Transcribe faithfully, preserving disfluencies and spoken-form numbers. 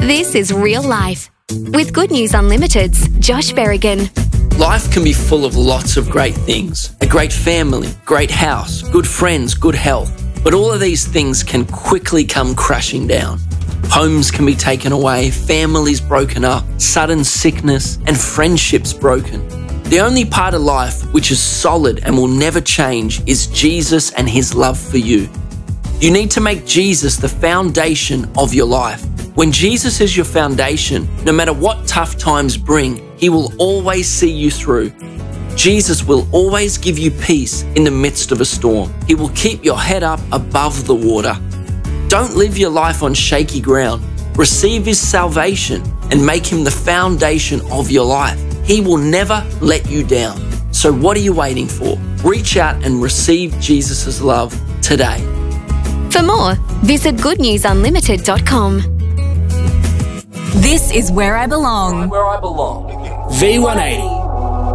This is Real Life with Good News Unlimited's Josh Berrigan. Life can be full of lots of great things. A great family, great house, good friends, good health. But all of these things can quickly come crashing down. Homes can be taken away, families broken up, sudden sickness, and friendships broken. The only part of life which is solid and will never change is Jesus and His love for you. You need to make Jesus the foundation of your life. When Jesus is your foundation, no matter what tough times bring, He will always see you through. Jesus will always give you peace in the midst of a storm. He will keep your head up above the water. Don't live your life on shaky ground. Receive His salvation and make Him the foundation of your life. He will never let you down. So what are you waiting for? Reach out and receive Jesus' love today. For more, visit good news unlimited dot com. This is Where I Belong. Where I Belong. V one eighty.